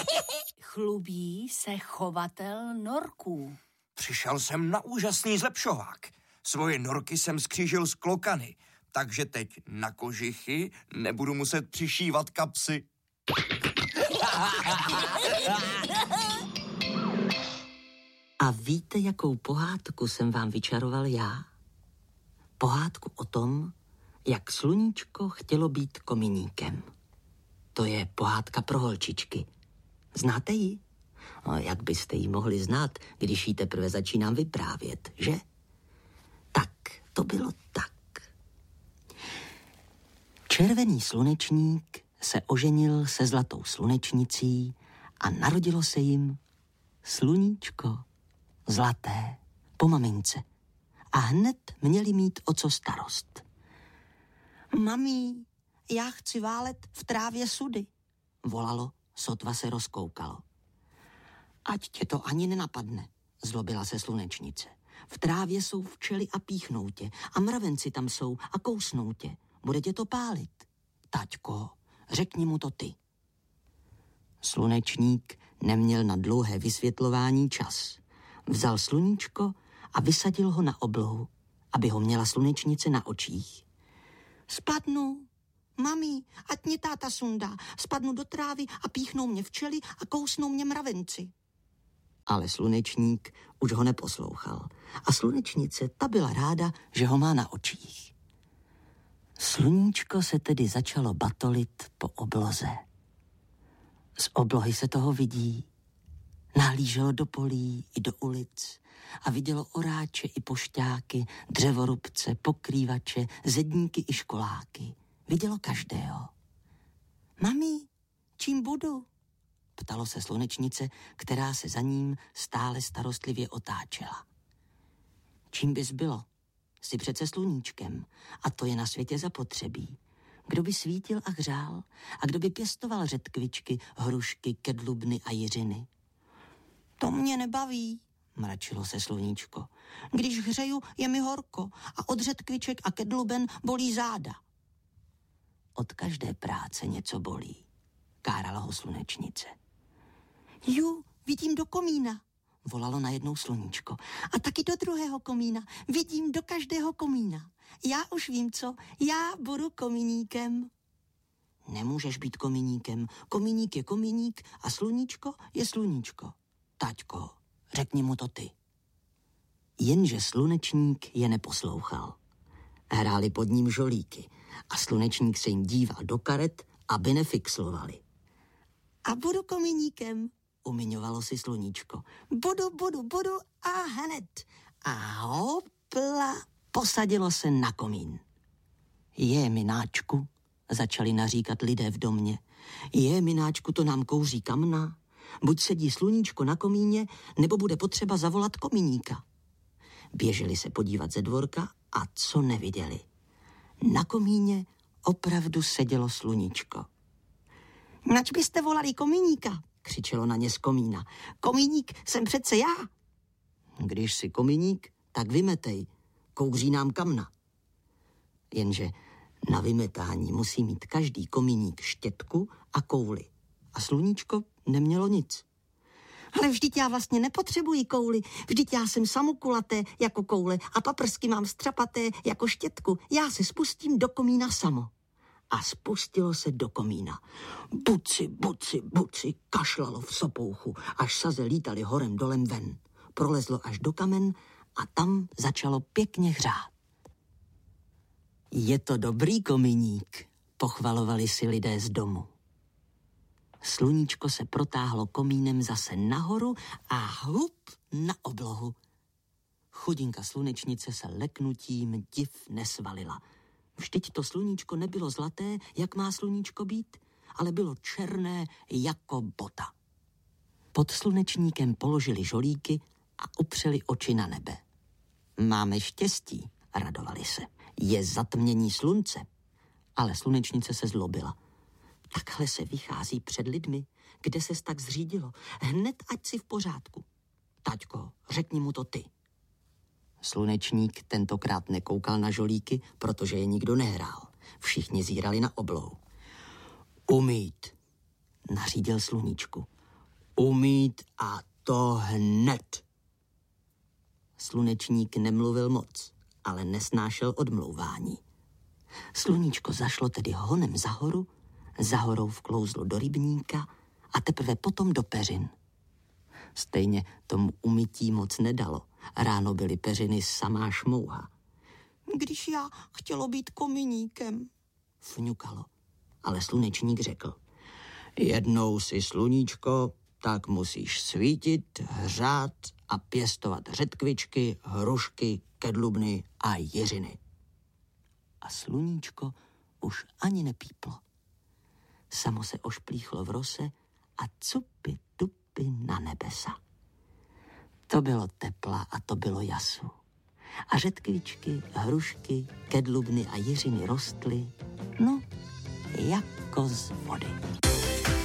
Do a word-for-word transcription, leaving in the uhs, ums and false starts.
Chlubí se chovatel norků. Přišel jsem na úžasný zlepšovák. Svoje norky jsem skřížil s klokany, takže teď na kožichy nebudu muset přišívat kapsy. A víte, jakou pohádku jsem vám vyčaroval já? Pohádku o tom, jak sluníčko chtělo být kominíkem. To je pohádka pro holčičky. Znáte ji? No, jak byste ji mohli znát, když ji teprve začínám vyprávět, že? Tak, to bylo tak. Červený slunečník se oženil se zlatou slunečnicí a narodilo se jim sluníčko zlaté po mamince. A hned měli mít o co starost. Mami, já chci válet v trávě sudy, volalo, sotva se rozkoukalo. Ať tě to ani nenapadne, zlobila se slunečnice. V trávě jsou včely a píchnou tě a mravenci tam jsou a kousnou tě. Bude tě to pálit. Taťko, řekni mu to ty. Slunečník neměl na dlouhé vysvětlování čas. Vzal sluníčko a vysadil ho na oblohu, aby ho měla slunečnice na očích. Spadnu, mami, ať mě táta sundá. Spadnu do trávy a píchnou mě včely a kousnou mě mravenci. Ale slunečník už ho neposlouchal. A slunečnice, ta byla ráda, že ho má na očích. Sluníčko se tedy začalo batolit po obloze. Z oblohy se toho vidí. Nahlíželo do polí i do ulic a vidělo oráče i pošťáky, dřevorubce, pokrývače, zedníky i školáky. Vidělo každého. Mami, čím budu? Ptalo se slunečnice, která se za ním stále starostlivě otáčela. Čím bys bylo? Jsi přece sluníčkem a to je na světě zapotřebí. Kdo by svítil a hřál a kdo by pěstoval řetkvičky, hrušky, kedlubny a jiřiny? To mě nebaví, mračilo se sluníčko. Když hřeju, je mi horko a od řetkviček a kedluben bolí záda. Od každé práce něco bolí, kárala ho slunečnice. Ju, vidím do komína, volalo najednou sluníčko. A taky do druhého komína, vidím do každého komína. Já už vím co, já budu komíníkem. Nemůžeš být komíníkem, komíník je komíník a sluníčko je sluníčko. Taťko, řekni mu to ty. Jenže slunečník je neposlouchal. Hráli pod ním žolíky a slunečník se jim díval do karet, aby nefixlovali. A budu komíníkem, umiňovalo si sluníčko. Budu, budu, budu a hned. A hopla, posadilo se na komín. Je, mináčku, začali naříkat lidé v domě. Je, mináčku, to nám kouří kamna. Buď sedí sluníčko na komíně, nebo bude potřeba zavolat komíníka. Běželi se podívat ze dvorka a co neviděli. Na komíně opravdu sedělo sluníčko. Nač byste volali komíníka, křičelo na ně z komína. Komíník jsem přece já. Když jsi komíník, tak vymetej, kouří nám kamna. Jenže na vymetání musí mít každý komíník štětku a kouli. A sluníčko nemělo nic. Ale vždyť já vlastně nepotřebuji kouli, vždyť já jsem samokulaté jako koule a paprsky mám střapaté jako štětku. Já se spustím do komína samo. A spustilo se do komína. Buci, buci, buci, kašlalo v sopouchu, až saze lítaly horem dolem ven. Prolezlo až do kamen a tam začalo pěkně hřát. Je to dobrý komíník, pochvalovali si lidé z domu. Sluníčko se protáhlo komínem zase nahoru a hup na oblohu. Chudinka slunečnice se leknutím div nesvalila. Vždyť to sluníčko nebylo zlaté, jak má sluníčko být, ale bylo černé jako bota. Pod slunečníkem položili žolíky a upřeli oči na nebe. Máme štěstí, radovali se. Je zatmění slunce. Ale slunečnice se zlobila. Takhle se vychází před lidmi, kde ses tak zřídilo. Hned ať si v pořádku. Taťko, řekni mu to ty. Slunečník tentokrát nekoukal na žolíky, protože je nikdo nehrál. Všichni zírali na oblohu. Umýt, nařídil sluníčku. Umít a to hned. Slunečník nemluvil moc, ale nesnášel odmlouvání. Sluníčko zašlo tedy honem za horu, za horou vklouzlo do rybníka a teprve potom do peřin. Stejně tomu umytí moc nedalo. Ráno byly peřiny samá šmouha. Když já chtělo být kominíkem, fňukalo. Ale slunečník řekl, jednou si sluníčko, tak musíš svítit, hřát a pěstovat řetkvičky, hrušky, kedlubny a jiřiny. A sluníčko už ani nepíplo. Samo se ošplíchlo v rose a cupy tupy na nebesa. To bylo tepla a to bylo jasu. A řetkvičky, hrušky, kedlubny a jiřiny rostly, no, jako z vody.